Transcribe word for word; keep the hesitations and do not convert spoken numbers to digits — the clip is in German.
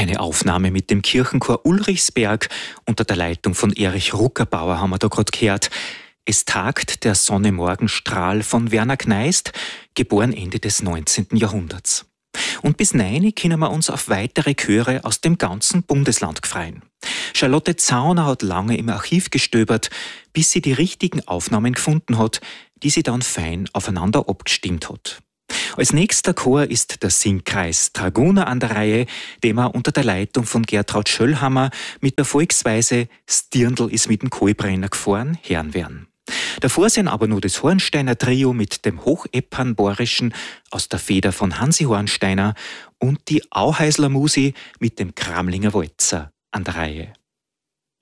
Eine Aufnahme mit dem Kirchenchor Ulrichsberg unter der Leitung von Erich Ruckerbauer haben wir da gerade gehört. Es tagt der Sonne-Morgenstrahl von Werner Kneist, geboren Ende des neunzehnten Jahrhunderts. Und bis neun können wir uns auf weitere Chöre aus dem ganzen Bundesland gefreien. Charlotte Zauner hat lange im Archiv gestöbert, bis sie die richtigen Aufnahmen gefunden hat, die sie dann fein aufeinander abgestimmt hat. Als nächster Chor ist der Singkreis Dragoner an der Reihe, den wir unter der Leitung von Gertraud Schöllhammer mit der Volksweise «Stirndl ist mit dem Kohlbrenner gefahren» hören werden. Davor sind aber nur das Hornsteiner Trio mit dem Hocheppernborischen aus der Feder von Hansi Hornsteiner und die Auhäusler Musi mit dem Kramlinger Walzer an der Reihe.